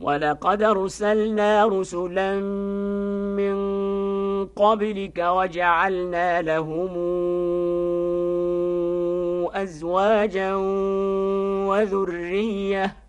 ولقد أرسلنا رسلا من قبلك وجعلنا لهم أزواجا وذرية